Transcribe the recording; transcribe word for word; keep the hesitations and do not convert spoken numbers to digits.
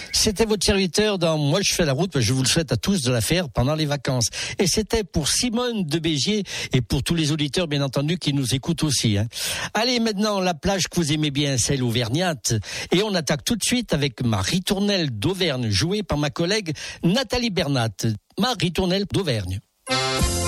C'était votre serviteur dans Moi je fais la route. Je vous le souhaite à tous de la faire pendant les vacances. Et c'était pour Simone de Béziers et pour tous les auditeurs, bien entendu, qui nous écoutent aussi. Hein. Allez, maintenant, la plage que vous aimez bien, celle auvergnate. Et on attaque tout de suite avec ma ritournelle d'Auvergne, jouée par ma collègue Nathalie Bernat. Ma ritournelle d'Auvergne.